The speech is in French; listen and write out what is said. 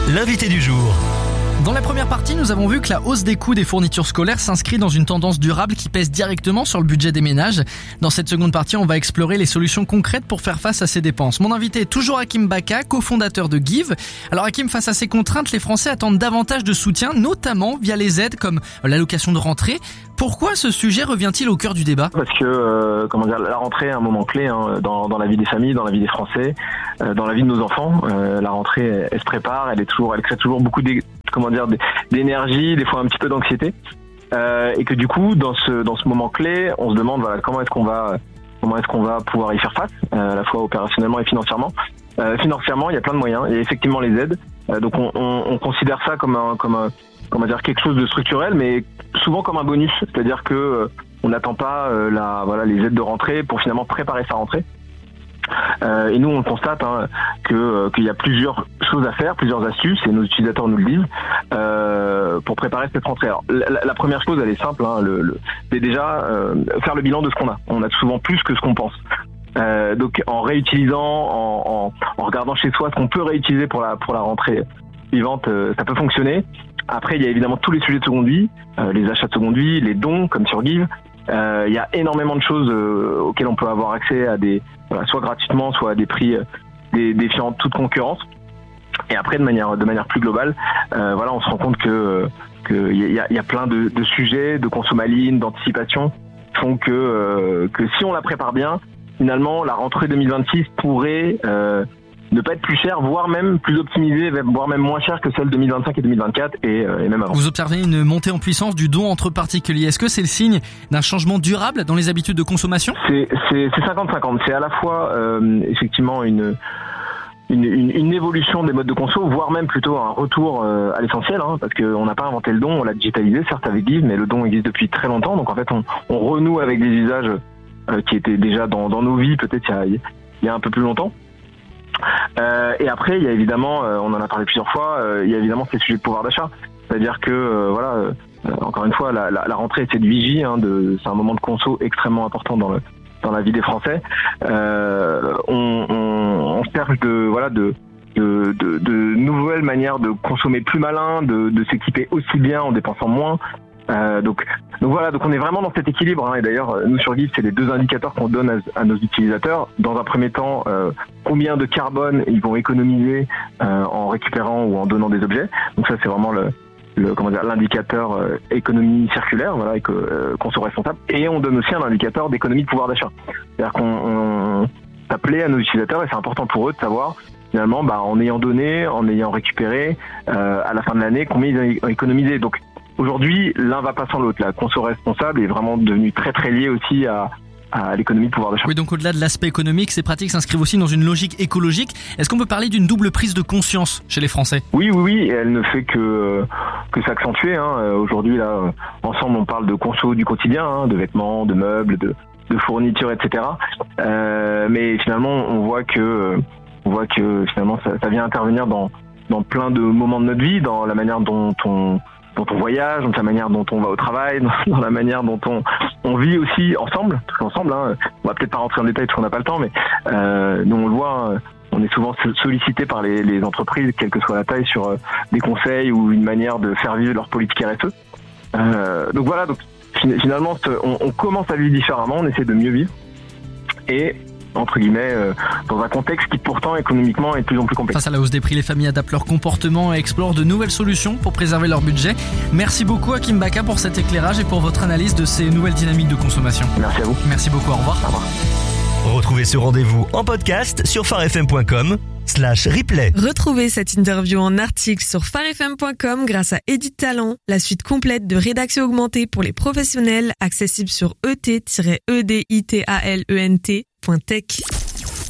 l'invité du jour. Dans la première partie, nous avons vu que la hausse des coûts des fournitures scolaires s'inscrit dans une tendance durable qui pèse directement sur le budget des ménages. Dans cette seconde partie, on va explorer les solutions concrètes pour faire face à ces dépenses. Mon invité est toujours Hakim Baka, cofondateur de Give. Alors Hakim, face à ces contraintes, les Français attendent davantage de soutien, notamment via les aides comme l'allocation de rentrée. Pourquoi ce sujet revient-il au cœur du débat ? Parce que la rentrée est un moment clé dans la vie des familles, dans la vie des Français, dans la vie de nos enfants. La rentrée, elle se prépare, elle crée toujours beaucoup d'énergie, des fois un petit peu d'anxiété, et que du coup dans ce moment clé, on se demande comment est-ce qu'on va pouvoir y faire face, à la fois opérationnellement et financièrement. Financièrement, il y a plein de moyens. Il y a effectivement les aides. Donc on considère ça comme quelque chose de structurel, mais souvent comme un bonus. C'est-à-dire que on n'attend pas les aides de rentrée pour finalement préparer sa rentrée. Et nous on constate qu'il y a plusieurs choses à faire, plusieurs astuces, et nos utilisateurs nous le disent, pour préparer cette rentrée. Alors, la première chose, elle est simple, c'est déjà faire le bilan de ce qu'on a. On a souvent plus que ce qu'on pense. Donc en réutilisant, en regardant chez soi ce qu'on peut réutiliser pour la rentrée suivante, ça peut fonctionner. Après, il y a évidemment tous les sujets de seconde vie, les achats de seconde vie, les dons comme sur Give. Il y a énormément de choses auxquelles on peut avoir accès soit gratuitement, soit à des prix défiant toute concurrence. Et après, de manière plus globale, on se rend compte que il y a plein de sujets de consommaline, d'anticipation, qui font que si on la prépare bien, finalement, la rentrée 2026 pourrait ne pas être plus chère, voire même plus optimisée, voire même moins chère que celle 2025 et 2024 et même avant. Vous observez une montée en puissance du don entre particuliers. Est-ce que c'est le signe d'un changement durable dans les habitudes de consommation ? C'est 50-50. C'est à la fois effectivement une évolution des modes de conso, voire même plutôt un retour à l'essentiel, parce qu'on n'a pas inventé le don, on l'a digitalisé, certes avec Give, mais le don existe depuis très longtemps. Donc en fait, on renoue avec des usages qui étaient déjà dans nos vies, peut-être il y a un peu plus longtemps. Et après, il y a évidemment, on en a parlé plusieurs fois, il y a évidemment ces sujets de pouvoir d'achat. C'est-à-dire que, encore une fois, la rentrée, c'est de vigie, c'est un moment de conso extrêmement important dans la vie des Français. On cherche de nouvelles manières de consommer plus malin, de s'équiper aussi bien en dépensant moins. Donc on est vraiment dans cet équilibre, et d'ailleurs nous sur Give, c'est les deux indicateurs qu'on donne à nos utilisateurs. Dans un premier temps, combien de carbone ils vont économiser en récupérant ou en donnant des objets. Donc ça, c'est vraiment l'indicateur économie circulaire, conso responsable. Et on donne aussi un indicateur d'économie de pouvoir d'achat. C'est-à-dire qu'on plaît à nos utilisateurs, et c'est important pour eux de savoir finalement, en ayant donné, en ayant récupéré, à la fin de l'année, combien ils ont économisé. Donc aujourd'hui, l'un va pas sans l'autre. La conso responsable est vraiment devenue très très liée aussi à l'économie de pouvoir d'achat. Oui, donc au-delà de l'aspect économique, ces pratiques s'inscrivent aussi dans une logique écologique. Est-ce qu'on peut parler d'une double prise de conscience chez les Français ? Oui, et elle ne fait que s'accentuer. Aujourd'hui, là, ensemble, on parle de conso du quotidien, de vêtements, de meubles, de fournitures, etc. Mais finalement, on voit que finalement, ça vient intervenir dans plein de moments de notre vie, dans la manière dont on voyage, dans la manière dont on va au travail, dans la manière dont on vit aussi ensemble, tous ensemble. On va peut-être pas rentrer en détail parce qu'on n'a pas le temps, mais nous on le voit, on est souvent sollicité par les entreprises, quelle que soit la taille, sur des conseils ou une manière de faire vivre leur politique RSE. Donc finalement, on commence à vivre différemment, on essaie de mieux vivre, et entre guillemets, dans un contexte qui pourtant économiquement est de plus en plus complexe. Face à la hausse des prix, les familles adaptent leur comportement et explorent de nouvelles solutions pour préserver leur budget. Merci beaucoup Hakim Baka pour cet éclairage et pour votre analyse de ces nouvelles dynamiques de consommation. Merci à vous. Merci beaucoup, au revoir. Au revoir. Retrouvez ce rendez-vous en podcast sur farfm.com/replay. Retrouvez cette interview en article sur farfm.com grâce à Edit Talent, la suite complète de rédaction augmentée pour les professionnels, accessible sur et-editalent.tech.